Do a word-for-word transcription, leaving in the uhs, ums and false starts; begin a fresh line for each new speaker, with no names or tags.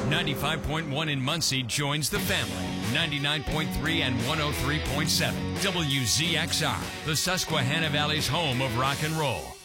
ninety-five point one in Muncie joins the family. ninety-nine point three and one oh three point seven. W Z X R, the Susquehanna Valley's home of rock and roll.